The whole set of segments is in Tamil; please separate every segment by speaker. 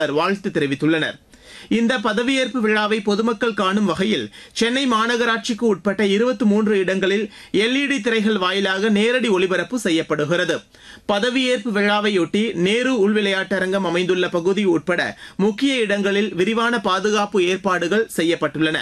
Speaker 1: வாழ்த்து தெரிவித்துள்ளனர். இந்த பதவியேற்பு விழாவை பொதுமக்கள் காணும் வகையில் சென்னை மாநகராட்சிக்கு உட்பட்ட 23 இடங்களில் LED திரைகள் வாயிலாக நேரடி ஒளிபரப்பு செய்யப்படுகிறது. பதவியேற்பு விழாவையொட்டி நேரு உள்விளையாட்டரங்கம் அமைந்துள்ள பகுதி உட்பட முக்கிய இடங்களில் விரிவான பாதுகாப்பு ஏற்பாடுகள் செய்யப்பட்டுள்ளன.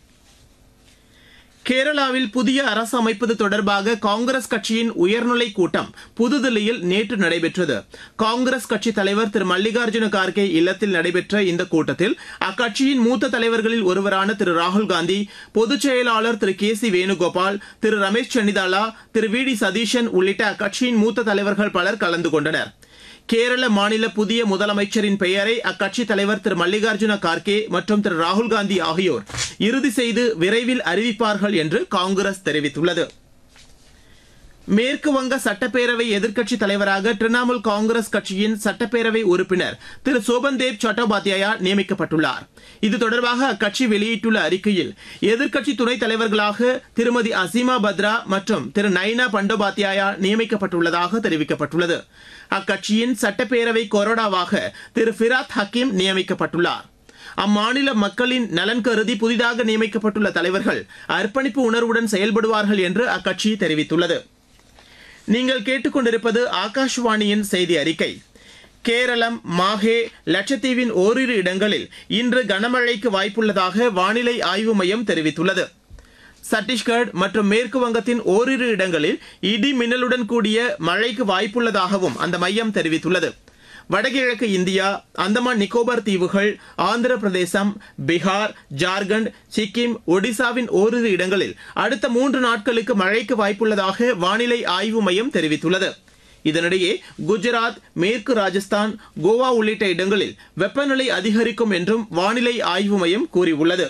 Speaker 1: கேரளாவில் புதிய அரசு அமைப்பது தொடர்பாக காங்கிரஸ் கட்சியின் உயர்நிலைக் கூட்டம் புதுதில்லியில் நேற்று நடைபெற்றது. காங்கிரஸ் கட்சித் தலைவர் திரு மல்லிகார்ஜுன கார்கே இல்லத்தில் நடைபெற்ற இந்த கூட்டத்தில் அக்கட்சியின் மூத்த தலைவர்களில் ஒருவரான திரு ராகுல் காந்தி, பொதுச் செயலாளர் திரு K C Venugopal, Thiru Ramesh Chennithala, Thiru we D Satheesan உள்ளிட்ட அக்கட்சியின் மூத்த தலைவர்கள் பலர் கலந்து கொண்டனர். கேரள மாநில புதிய முதலமைச்சரின் பெயரை அக்கட்சித் தலைவர் திரு மல்லிகார்ஜுன கார்கே மற்றும் திரு ராகுல் காந்தி ஆகியோர் இறுதி செய்து விரைவில் அறிவிப்பார்கள் என்று காங்கிரஸ் தெரிவித்துள்ளது. மேற்கு வங்க சட்டப்பேரவை எதிர்க்கட்சித் தலைவராக திரிணாமுல் காங்கிரஸ் கட்சியின் சட்டப்பேரவை உறுப்பினர் திரு சோபன்தேவ் சட்டோபாத்யாயா நியமிக்கப்பட்டுள்ளார். இது தொடர்பாக அக்கட்சி வெளியிட்டுள்ள அறிக்கையில் எதிர்க்கட்சி துணைத் தலைவர்களாக திருமதி அசீமா பத்ரா மற்றும் திரு நைனா பண்டோபாத்யாயா நியமிக்கப்பட்டுள்ளதாக தெரிவிக்கப்பட்டுள்ளது. அக்கட்சியின் சட்டப்பேரவை கொறடாவாக திரு ஃபிராத் ஹக்கீம் நியமிக்கப்பட்டுள்ளார். அம்மாநில மக்களின் நலன் கருதி புதிதாக நியமிக்கப்பட்டுள்ள தலைவர்கள் அர்ப்பணிப்பு உணர்வுடன் செயல்படுவார்கள் என்று அக்கட்சி தெரிவித்துள்ளது. நீங்கள் கேட்டுக்கொண்டிருப்பது ஆகாஷ்வாணியின் செய்தி அறிக்கை. கேரளம், மாஹே, லட்சத்தீவின் ஓரிரு இடங்களில் இன்று கனமழைக்கு வாய்ப்புள்ளதாக வானிலை ஆய்வு மையம் தெரிவித்துள்ளது. சத்தீஸ்கர் மற்றும் மேற்கு வங்கத்தின் ஓரிரு இடங்களில் இடி மின்னலுடன் கூடிய மழைக்கு வாய்ப்புள்ளதாகவும் அந்த மையம் தெரிவித்துள்ளது. வடகிழக்கு இந்தியா, அந்தமான் நிக்கோபார் தீவுகள், ஆந்திர பிரதேசம், பீகார், ஜார்க்கண்ட், சிக்கிம், ஒடிசாவின் ஓரிரு இடங்களில் அடுத்த 3 நாட்களுக்கு மழைக்கு வாய்ப்புள்ளதாக வானிலை ஆய்வு மையம் தெரிவித்துள்ளது. இதனிடையே குஜராத், மேற்கு ராஜஸ்தான், கோவா உள்ளிட்ட இடங்களில் வெப்பநிலை அதிகரிக்கும் என்றும் வானிலை ஆய்வு மையம் கூறியுள்ளது.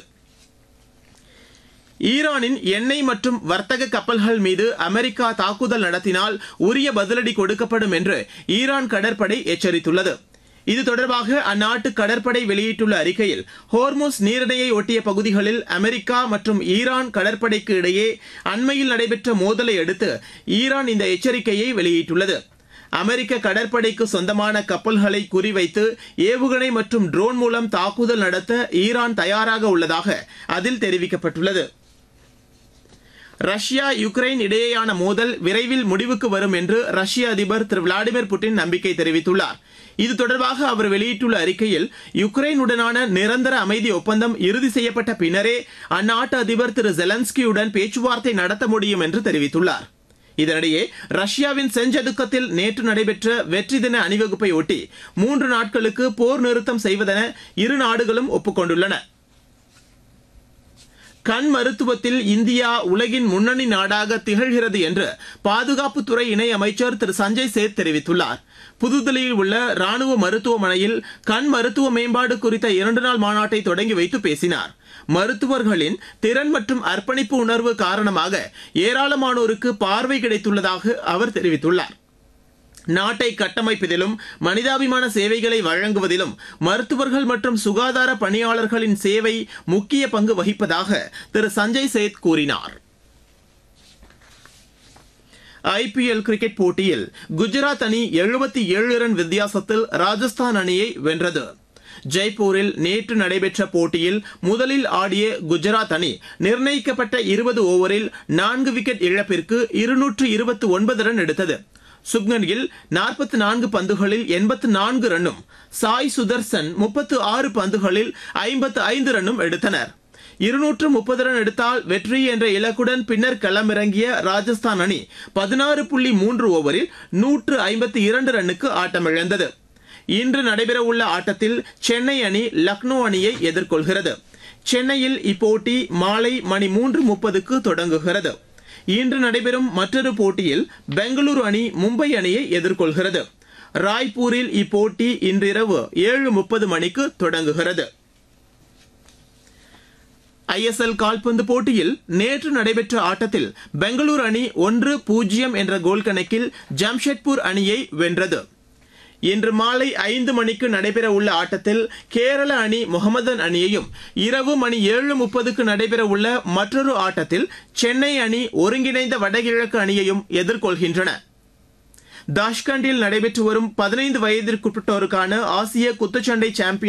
Speaker 1: ஈரானின் எண்ணெய் மற்றும் வர்த்தக கப்பல்கள் மீது அமெரிக்கா தாக்குதல் நடத்தினால் உரிய பதிலடி கொடுக்கப்படும் என்று ஈரான் கடற்படை எச்சரித்துள்ளது. இது தொடர்பாக அந்நாட்டு கடற்படை வெளியிட்டுள்ள அறிக்கையில், ஹோர்முஸ் நீரிணையை ஒட்டிய பகுதிகளில் அமெரிக்கா மற்றும் ஈரான் கடற்படைக்கு இடையே அண்மையில் நடைபெற்ற மோதலை அடுத்து ஈரான் இந்த எச்சரிக்கையை வெளியிட்டுள்ளது. அமெரிக்க கடற்படைக்கு சொந்தமான கப்பல்களை குறிவைத்து ஏவுகணை மற்றும் ட்ரோன் மூலம் தாக்குதல் நடத்த ஈரான் தயாராக உள்ளதாக அதில் தெரிவிக்கப்பட்டுள்ளது. ரஷ்யா, யுக்ரைன் இடையேயான மோதல் விரைவில் முடிவுக்கு வரும் என்று ரஷ்ய அதிபர் திரு விளாடிமிர் புட்டின் நம்பிக்கை தெரிவித்துள்ளார். இது தொடர்பாக அவர் வெளியிட்டுள்ள அறிக்கையில், யுக்ரைனுடனான நிரந்தர அமைதி ஒப்பந்தம் இறுதி செய்யப்பட்ட பின்னரே அந்நாட்டு அதிபர் திரு ஜெலன்ஸ்கியுடன் பேச்சுவார்த்தை நடத்த முடியும் என்று தெரிவித்துள்ளார். இதனிடையே ரஷ்யாவின் செஞ்சதுக்கத்தில் நேற்று நடைபெற்ற வெற்றி தின அணிவகுப்பை ஒட்டி 3 நாட்களுக்கு போர் நிறுத்தம் செய்வதென இரு நாடுகளும் ஒப்புக்கொண்டுள்ளன. கண் மருத்துவத்தில் இந்தியா உலகின் முன்னணி நாடாக திகழ்கிறது என்று பாதுகாப்புத்துறை இணை அமைச்சர் திரு சஞ்சய் சேத் தெரிவித்துள்ளார். புதுதில்லியில் உள்ள ராணுவ மருத்துவமனையில் கண் மருத்துவ மேம்பாடு குறித்த 2 நாள் மாநாட்டை தொடங்கி வைத்து பேசினார். மருத்துவர்களின் திறன் மற்றும் அர்ப்பணிப்பு உணர்வு காரணமாக ஏராளமானோருக்கு பார்வை கிடைத்துள்ளதாக அவர் தெரிவித்துள்ளார். நாட்டை கட்டமைப்பதிலும் மனிதாபிமான சேவைகளை வழங்குவதிலும் மருத்துவர்கள் மற்றும் சுகாதார பணியாளர்களின் சேவை முக்கிய பங்கு வகிப்பதாக திரு சஞ்சய் சேத் கூறினார். IPL கிரிக்கெட் போட்டியில் குஜராத் அணி 77 ரன் வித்தியாசத்தில் ராஜஸ்தான் அணியை வென்றது. ஜெய்ப்பூரில் நேற்று நடைபெற்ற போட்டியில் முதலில் ஆடிய குஜராத் அணி நிர்ணயிக்கப்பட்ட 20 ஓவரில் 4 விக்கெட் இழப்பிற்கு 229 ரன் எடுத்தது. சுப்மன் கில் 44 பந்துகளில் 84 ரன்னும், சாய் சுதர்சன் 36 பந்துகளில் 55 ரன்னும் எடுத்தனர். 230 ரன் எடுத்தால் வெற்றி என்ற இலக்குடன் பின்னர் களமிறங்கிய ராஜஸ்தான் அணி 16.3 ஓவரில் 152 ரன்னுக்கு ஆட்டமிழந்தது. இன்று நடைபெறவுள்ள ஆட்டத்தில் சென்னை அணி லக்னோ அணியை எதிர்கொள்கிறது. சென்னையில் இப்போட்டி மாலை மணி 3:30க்கு தொடங்குகிறது. இன்று நடைபெறும் மற்றொரு போட்டியில் பெங்களூரு அணி மும்பை அணியை எதிர்கொள்கிறது. ராய்ப்பூரில் இப்போட்டி இன்றிரவு 7:30 மணிக்கு தொடங்குகிறது. ISL கால்பந்து போட்டியில் நேற்று நடைபெற்ற ஆட்டத்தில் பெங்களூரு அணி 1-0 என்ற கோல் கணக்கில் ஜம்ஷெட்பூர் அணியை வென்றது. இன்று மாலை 5 மணிக்கு நடைபெற உள்ள ஆட்டத்தில் கேரள அணி முகமதன் அணியையும், இரவு மணி 7:30க்கு நடைபெற உள்ள மற்றொரு ஆட்டத்தில் சென்னை அணி ஒருங்கிணைந்த வடகிழக்கு அணியையும் எதிர்கொள்கின்றன. தாஷ்கண்டில் நடைபெற்று வரும் 15 வயதிற்குட்பட்டோருக்கான ஆசிய குத்துச்சண்டை சாம்பியன்